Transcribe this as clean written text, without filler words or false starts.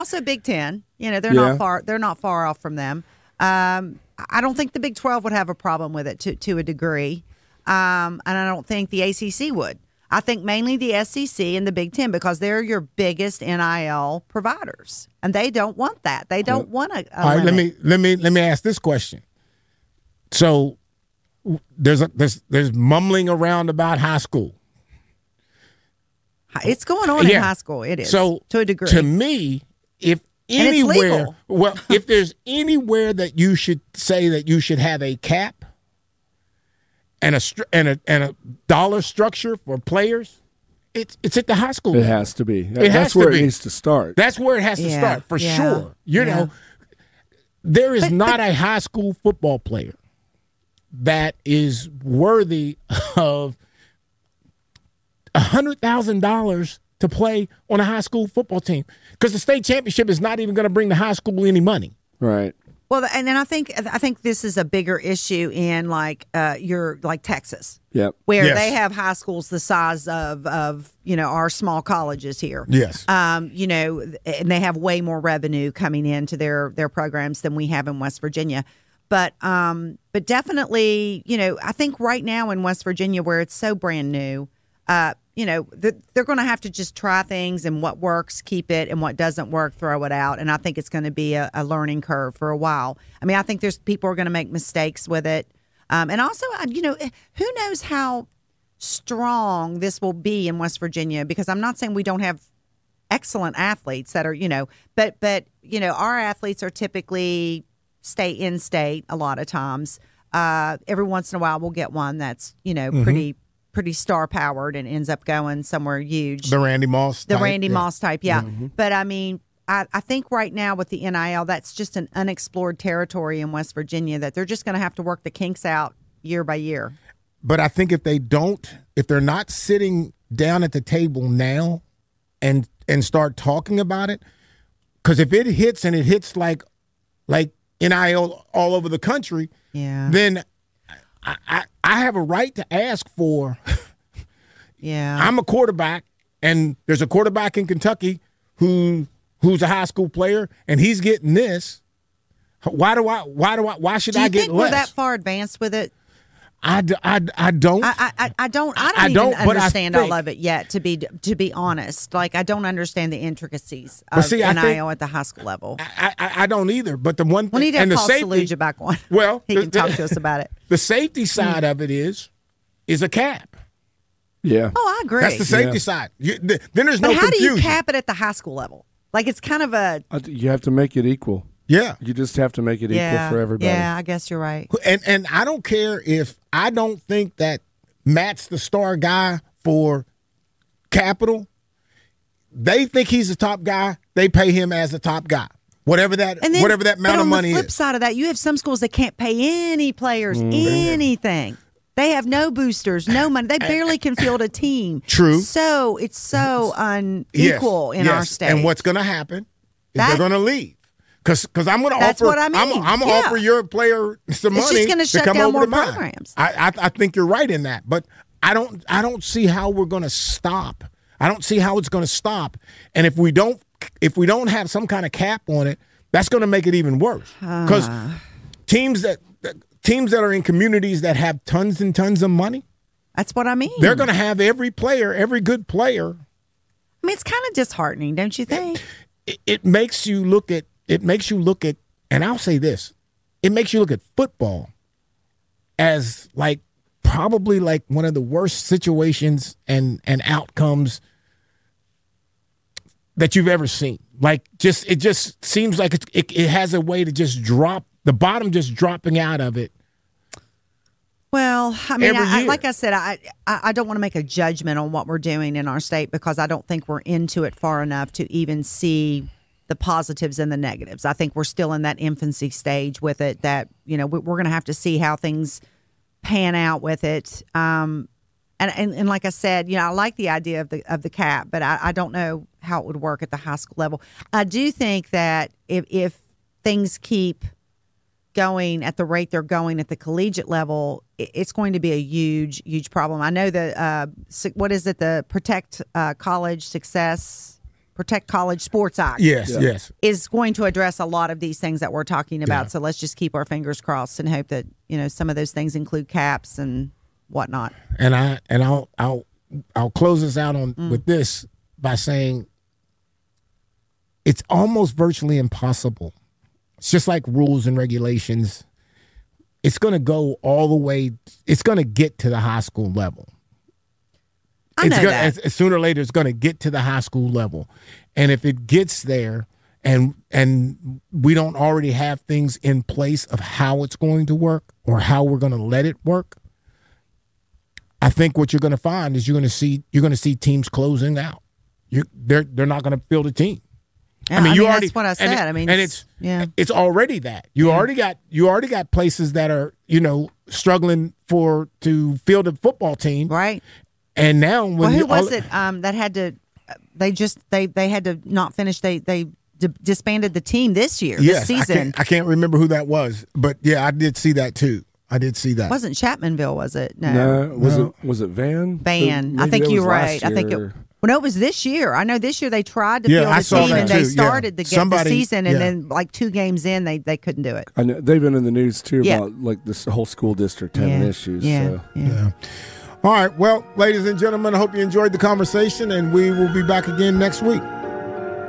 Also, Big Ten. They're Yeah. not far. They're not far off from them. I don't think the Big 12 would have a problem with it to a degree, and I don't think the ACC would. I think mainly the SEC and the Big Ten because they're your biggest NIL providers, and they don't want that. They don't want a All right, limit. let me ask this question. So there's mumbling around about high school. It's going on in high school. It is. So to a degree. To me, if And it's anywhere, legal. well, if there's anywhere that you should say that you should have a cap and a dollar structure for players, it's at the high school. It level. has to be. It has That's to where be. it needs to start. That's where it has to start for sure. You know, there is not a high school football player that is worthy of $100,000 to play on a high school football team because the state championship is not even going to bring the high school any money. Right. Well, and then I think this is a bigger issue in like Texas. Yep. Where Yes. they have high schools the size of our small colleges here. Yes. And they have way more revenue coming into their programs than we have in West Virginia. But definitely, I think right now in West Virginia where it's so brand new, they're going to have to just try things and what works, keep it, and what doesn't work, throw it out. And I think it's going to be a learning curve for a while. I mean, I think there's people are going to make mistakes with it. And also, who knows how strong this will be in West Virginia, because I'm not saying we don't have excellent athletes that are, but our athletes are typically stay in state a lot of times. Every once in a while we'll get one that's, pretty star powered and ends up going somewhere huge. The Randy Moss type. Moss type, yeah. But I mean, I think right now with the NIL, that's just an unexplored territory in West Virginia that they're just going to have to work the kinks out year by year. But I think if they're not sitting down at the table now and start talking about it, because if it hits and it hits like NIL all over the country, then I have a right to ask for. I'm a quarterback, and there's a quarterback in Kentucky who's a high school player, and he's getting this. Why should I get less? Do you think we're that far advanced with it? I don't. I don't even understand all of it yet. To be honest, like I don't understand the intricacies of NIL at the high school level. I don't either. But the one thing, we need to have and the Paul safety, Saluja back on. Well, he can talk to us about it. The safety side of it is a cap. Yeah. Oh, I agree. That's the safety side. Then there's no But how confusion. do you cap it at the high school level? Like it's kind of a. You have to make it equal. Yeah. You just have to make it equal for everybody. Yeah, I guess you're right. And I don't care if I don't think that Matt's the star guy for Capital. They think he's the top guy. They pay him as the top guy. Whatever that amount of money is. On the flip side of that, you have some schools that can't pay any players anything. They have no boosters, no money. They barely can field a team. True. So it's so unequal in our state. And what's going to happen is they're going to leave. Because I'm going to offer. That's what I mean. I'm going to offer your player some money. It's just going to shut come down over more to mine. programs. I think you're right in that, but I don't see how we're going to stop. I don't see how it's going to stop. And if we don't have some kind of cap on it, that's going to make it even worse. Because teams that are in communities that have tons and tons of money, that's what I mean. They're going to have every good player. I mean, it's kind of disheartening, don't you think? It makes you look at. It makes you look at, and I'll say this, it makes you look at football as probably one of the worst situations and outcomes that you've ever seen. It just seems like it has a way to just drop, the bottom just dropping out of it. Well, I mean, like I said, I don't want to make a judgment on what we're doing in our state because I don't think we're into it far enough to even see the positives and the negatives. I think we're still in that infancy stage with it that, we're going to have to see how things pan out with it. And like I said, I like the idea of the cap, but I don't know how it would work at the high school level. I do think that if things keep going at the rate they're going at the collegiate level, it's going to be a huge, huge problem. I know that, what is it, the Protect College Success Protect College Sports Act. Yes. Is going to address a lot of these things that we're talking about. Yeah. So let's just keep our fingers crossed and hope that, some of those things include caps and whatnot. And I'll close this out with this by saying it's almost virtually impossible. It's just like rules and regulations. It's going to go all the way. It's going to get to the high school level. I know that. Sooner or later, it's going to get to the high school level. And if it gets there and we don't already have things in place of how it's going to work or how we're going to let it work, I think what you're going to find is you're going to see teams closing out. They're not going to field a team. Yeah, I mean, that's what I said. It's already that. You already got places that are, struggling to field a football team. Right. And now who was it that had to they had to not finish they disbanded the team this season. I can't remember who that was, but yeah, I did see that too. It wasn't Chapmanville, was it? No. Was it Van? Van. I think you're right. I think it was this year. I know this year they tried to field a team and they started the season and then like 2 games in they couldn't do it. I know they've been in the news too about like this whole school district having issues. Yeah. All right. Well, ladies and gentlemen, I hope you enjoyed the conversation and we will be back again next week.